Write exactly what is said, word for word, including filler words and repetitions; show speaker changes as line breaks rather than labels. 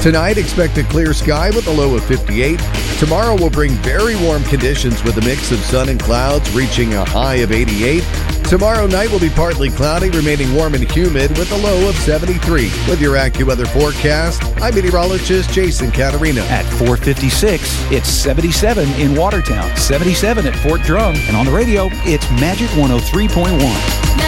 Tonight, expect a clear sky with a low of fifty-eight. Tomorrow will bring very warm conditions with a mix of sun and clouds, reaching a high of eighty-eight. Tomorrow night will be partly cloudy, remaining warm and humid with a low of seventy-three. With your AccuWeather forecast, I'm meteorologist Jason Caterina.
At four fifty-six, it's seventy-seven in Watertown, seventy-seven at Fort Drum, and on the radio, it's Magic one oh three point one.